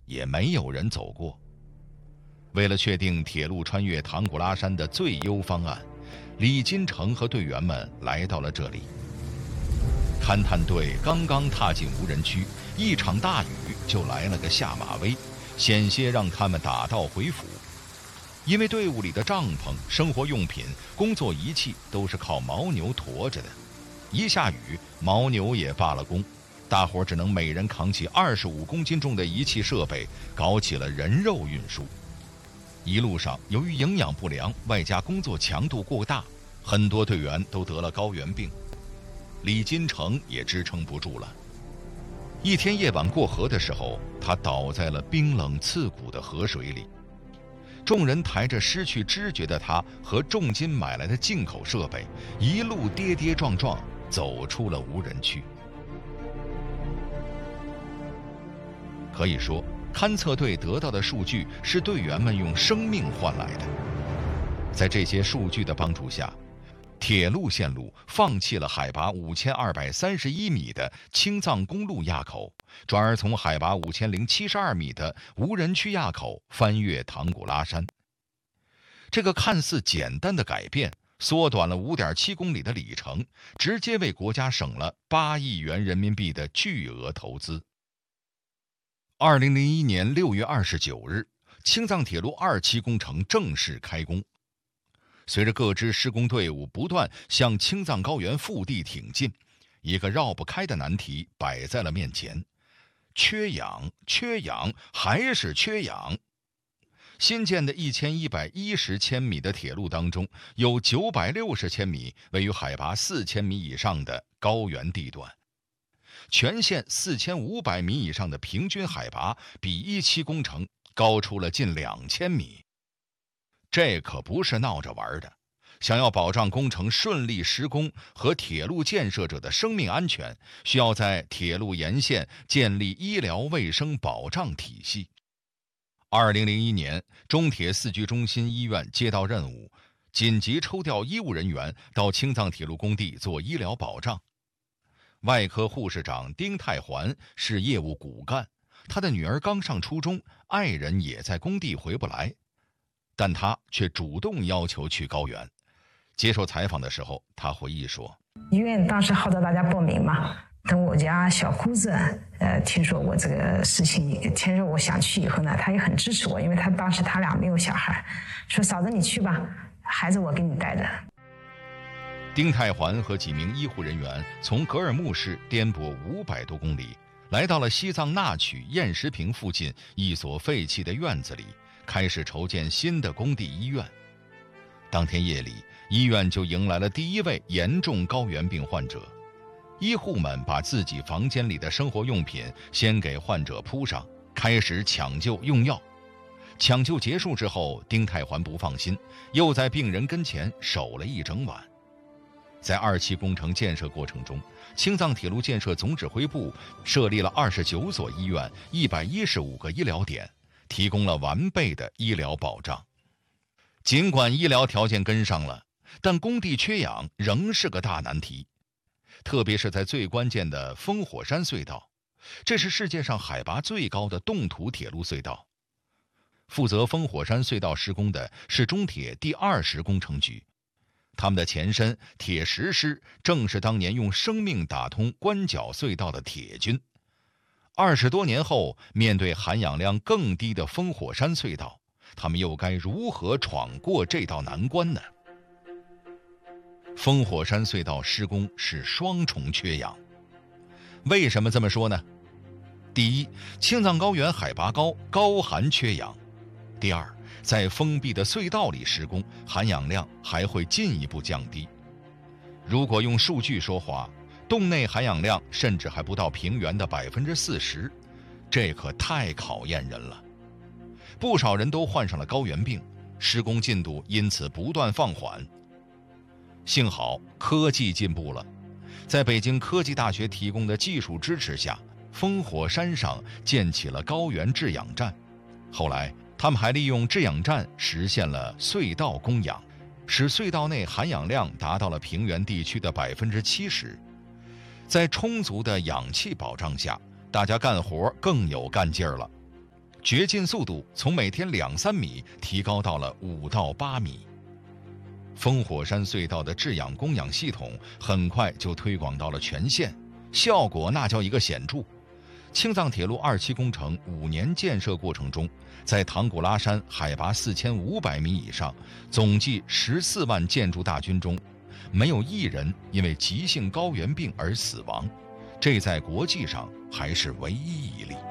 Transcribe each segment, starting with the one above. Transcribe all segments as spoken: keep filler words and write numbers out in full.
也没有人走过。为了确定铁路穿越唐古拉山的最优方案，李金城和队员们来到了这里。勘探队刚刚踏进无人区，一场大雨就来了个下马威，险些让他们打道回府。因为队伍里的帐篷、生活用品、工作仪器都是靠牦牛驮着的，一下雨，牦牛也罢了工，大伙只能每人扛起二十五公斤重的仪器设备，搞起了人肉运输。一路上，由于营养不良，外加工作强度过大，很多队员都得了高原病。李金城也支撑不住了。一天夜晚过河的时候，他倒在了冰冷刺骨的河水里。众人抬着失去知觉的他和重金买来的进口设备，一路跌跌撞撞走出了无人区。可以说，勘测队得到的数据是队员们用生命换来的。在这些数据的帮助下，铁路线路放弃了海拔五千二百三十一米的青藏公路垭口，转而从海拔五千零七十二米的无人区垭口翻越唐古拉山。这个看似简单的改变，缩短了 五点七公里的里程，直接为国家省了八亿元人民币的巨额投资。二零零一年六月二十九日，青藏铁路二期工程正式开工。随着各支施工队伍不断向青藏高原腹地挺进，一个绕不开的难题摆在了面前：缺氧，缺氧，还是缺氧。新建的一千一百一十千米的铁路当中，有九百六十千米位于海拔四千米以上的高原地段。全线四千五百米以上的平均海拔比一期工程高出了近两千米。这可不是闹着玩的，想要保障工程顺利施工和铁路建设者的生命安全，需要在铁路沿线建立医疗卫生保障体系。二零零一年，中铁四局中心医院接到任务，紧急抽调医务人员到青藏铁路工地做医疗保障。外科护士长丁太环是业务骨干，他的女儿刚上初中，爱人也在工地回不来，但他却主动要求去高原。接受采访的时候，他回忆说： 医院当时号召大家报名嘛，等我家小姑子呃听说我这个事情，听说我想去以后呢，她也很支持我，因为她当时她俩没有小孩，说嫂子你去吧，孩子我给你带着。 丁太环和几名医护人员从格尔木市颠簸五百多公里，来到了西藏那曲偃石坪附近一所废弃的院子里，开始筹建新的工地医院。当天夜里，医院就迎来了第一位严重高原病患者。医护们把自己房间里的生活用品先给患者铺上，开始抢救用药。抢救结束之后，丁太环不放心，又在病人跟前守了一整晚。在二期工程建设过程中，青藏铁路建设总指挥部设立了二十九所医院、一百一十五个医疗点，提供了完备的医疗保障。尽管医疗条件跟上了，但工地缺氧仍是个大难题，特别是在最关键的烽火山隧道，这是世界上海拔最高的冻土铁路隧道。负责烽火山隧道施工的是中铁第二十工程局，他们的前身铁十师正是当年用生命打通关角隧道的铁军。二十多年后，面对含氧量更低的烽火山隧道，他们又该如何闯过这道难关呢？烽火山隧道施工是双重缺氧。为什么这么说呢？第一，青藏高原海拔高，高含缺氧；第二，在封闭的隧道里施工，含氧量还会进一步降低。如果用数据说话，洞内含氧量甚至还不到平原的百分之四十，这可太考验人了。不少人都患上了高原病，施工进度因此不断放缓。幸好科技进步了，在北京科技大学提供的技术支持下，烽火山上建起了高原制氧站。后来他们还利用制氧站实现了隧道供氧，使隧道内含氧量达到了平原地区的百分之七十。在充足的氧气保障下，大家干活更有干劲儿了。 掘进速度从每天两三米提高到了五到八米。烽火山隧道的制氧供氧系统很快就推广到了全县，效果那叫一个显著。青藏铁路二期工程五年建设过程中，在唐古拉山海拔四千五百米以上，总计十四万建筑大军中，没有一人因为急性高原病而死亡，这在国际上还是唯一一例。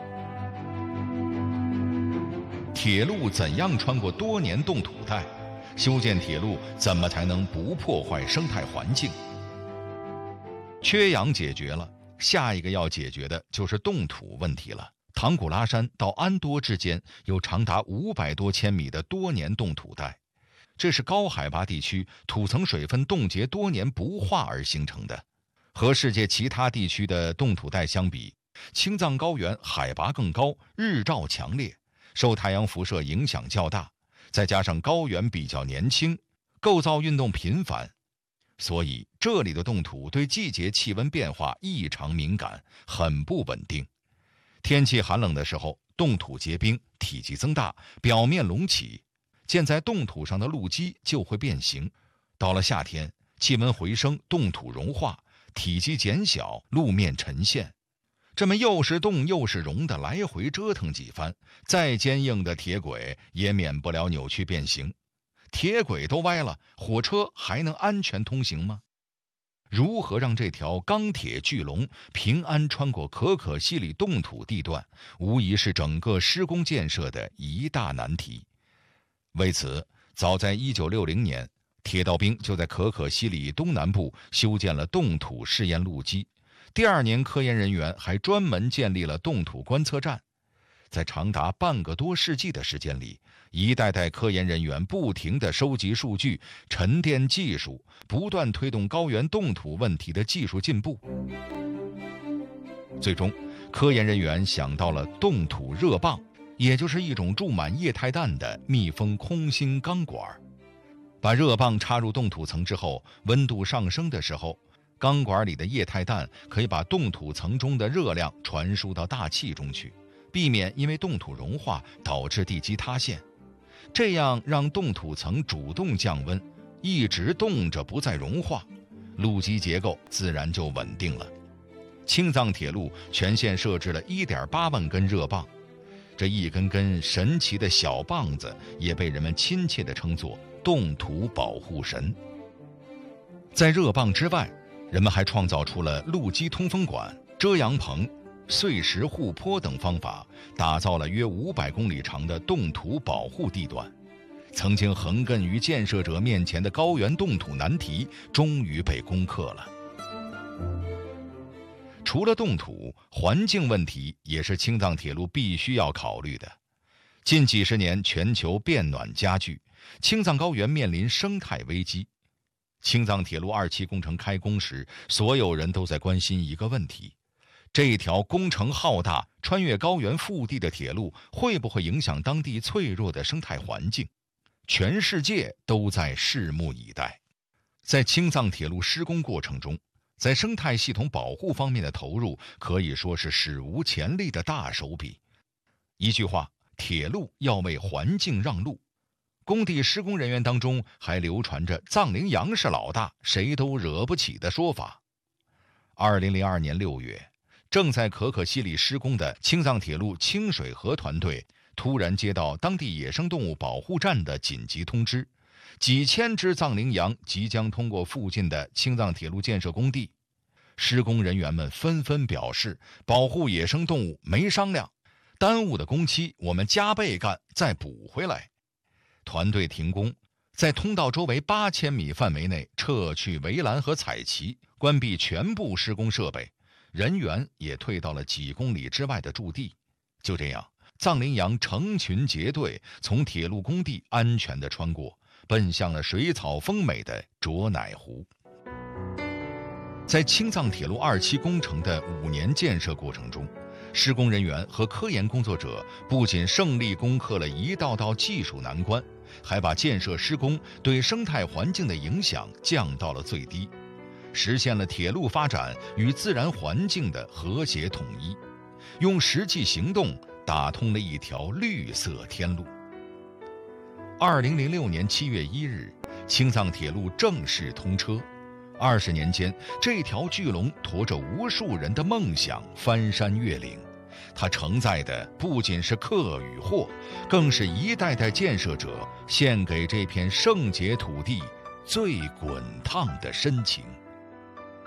铁路怎样穿过多年冻土带？修建铁路怎么才能不破坏生态环境？缺氧解决了，下一个要解决的就是冻土问题了。唐古拉山到安多之间有长达五百多千米的多年冻土带，这是高海拔地区土层水分冻结多年不化而形成的。和世界其他地区的冻土带相比，青藏高原海拔更高，日照强烈，受太阳辐射影响较大，再加上高原比较年轻，构造运动频繁，所以这里的冻土对季节气温变化异常敏感，很不稳定。天气寒冷的时候，冻土结冰，体积增大，表面隆起，建在冻土上的路基就会变形。到了夏天，气温回升，冻土融化，体积减小，路面沉陷。这么又是冻又是融的来回折腾几番，再坚硬的铁轨也免不了扭曲变形。铁轨都歪了，火车还能安全通行吗？如何让这条钢铁巨龙平安穿过可可西里冻土地段，无疑是整个施工建设的一大难题。为此，早在一九六零年，铁道兵就在可可西里东南部修建了冻土试验路基。第二年，科研人员还专门建立了冻土观测站。在长达半个多世纪的时间里，一代代科研人员不停地收集数据，沉淀技术，不断推动高原冻土问题的技术进步。最终，科研人员想到了冻土热棒，也就是一种注满液态氮的密封空心钢管。把热棒插入冻土层之后，温度上升的时候，钢管里的液态氮可以把冻土层中的热量传输到大气中去，避免因为冻土融化导致地基塌陷，这样让冻土层主动降温，一直冻着不再融化，路基结构自然就稳定了。青藏铁路全线设置了 一点八万根热棒，这一根根神奇的小棒子也被人们亲切地称作冻土保护神。在热棒之外，人们还创造出了路基通风管、遮阳棚、碎石护坡等方法，打造了约五百公里长的冻土保护地段。曾经横亘于建设者面前的高原冻土难题终于被攻克了。除了冻土，环境问题也是青藏铁路必须要考虑的。近几十年全球变暖加剧，青藏高原面临生态危机。青藏铁路二期工程开工时，所有人都在关心一个问题：这条工程浩大、穿越高原腹地的铁路会不会影响当地脆弱的生态环境？全世界都在拭目以待。在青藏铁路施工过程中，在生态系统保护方面的投入可以说是史无前例的大手笔。一句话，铁路要为环境让路。工地施工人员当中还流传着藏羚羊是老大，谁都惹不起的说法。二零零二年六月，正在可可西里施工的青藏铁路清水河团队突然接到当地野生动物保护站的紧急通知，几千只藏羚羊即将通过附近的青藏铁路建设工地。施工人员们纷纷表示，保护野生动物没商量，耽误的工期我们加倍干，再补回来。团队停工，在通道周围八千米范围内撤去围栏和彩旗，关闭全部施工设备，人员也退到了几公里之外的驻地。就这样，藏羚羊成群结队从铁路工地安全地穿过，奔向了水草丰美的卓乃湖。在青藏铁路二期工程的五年建设过程中，施工人员和科研工作者不仅胜利攻克了一道道技术难关，还把建设施工对生态环境的影响降到了最低，实现了铁路发展与自然环境的和谐统一，用实际行动打通了一条绿色天路。二零零六年七月一日，青藏铁路正式通车。二十年间，这条巨龙驮着无数人的梦想翻山越岭。它承载的不仅是客与货，更是一代代建设者献给这片圣洁土地最滚烫的深情。